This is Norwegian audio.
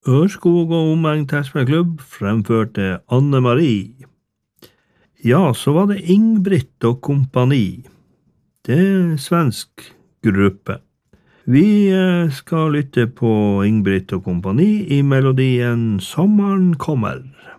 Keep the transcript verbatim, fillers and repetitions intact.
Ørskog og omegn Teksperklubb fremførte Anne Marie. Ja, så var det Ingbritt og kompani. Det er en svensk gruppe. Vi skal lytte på Ingbritt og kompani i melodien Sommeren kommer.